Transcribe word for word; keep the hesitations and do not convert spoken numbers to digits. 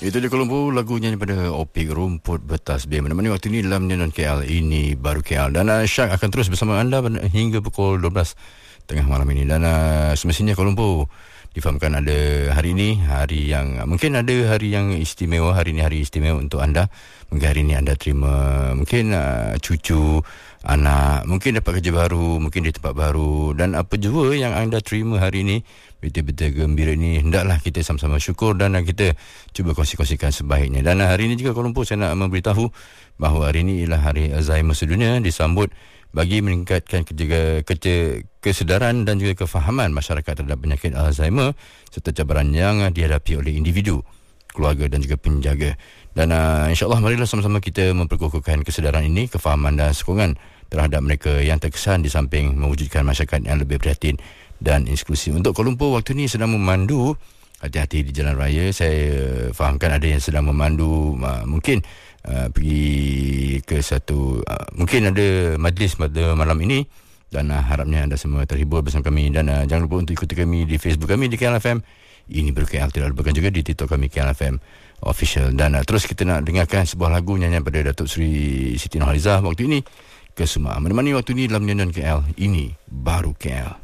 Itu dia Kuala Lumpur, lagunya daripada Opik Rumput Bertasbih. Menemani waktu ini dalam Nenon K L, ini baru K L. Dan uh, Syak akan terus bersama anda hingga pukul dua belas tengah malam ini. Dan uh, semestinya Kuala Lumpur difahamkan ada hari ini, hari yang mungkin ada hari yang istimewa. Hari ini hari istimewa untuk anda. Mungkin hari ini anda terima mungkin uh, cucu, anak, mungkin dapat kerja baru, mungkin di tempat baru, dan apa jua yang anda terima hari ini, betul-betul gembira ni, hendaklah kita sama-sama syukur dan kita cuba kongsi-kongsikan sebaiknya. Dan hari ini juga Kuala Lumpur saya nak memberitahu bahawa hari ini ialah hari Alzheimer sedunia, disambut bagi meningkatkan kerja, kerja, kesedaran dan juga kefahaman masyarakat terhadap penyakit Alzheimer serta cabaran yang dihadapi oleh individu, keluarga dan juga penjaga. Dan uh, insyaAllah marilah sama-sama kita memperkukuhkan kesedaran ini, kefahaman dan sokongan terhadap mereka yang terkesan, di samping mewujudkan masyarakat yang lebih prihatin dan inklusif. Untuk Kuala Lumpur waktu ini sedang memandu, hati-hati di jalan raya. Saya fahamkan ada yang sedang memandu, uh, mungkin uh, pergi ke satu, uh, mungkin ada majlis pada malam ini, dan uh, harapnya anda semua terhibur bersama kami. Dan uh, jangan lupa untuk ikuti kami di Facebook kami di K L F M. Ini baru K L, tidak lupakan juga di TikTok kami K L F M Official. Dan uh, terus kita nak dengarkan sebuah lagu nyanyian pada Datuk Seri Siti Nurhalizah waktu ini, Kesuma. Menemani waktu ini dalam Nenon K L, ini baru K L.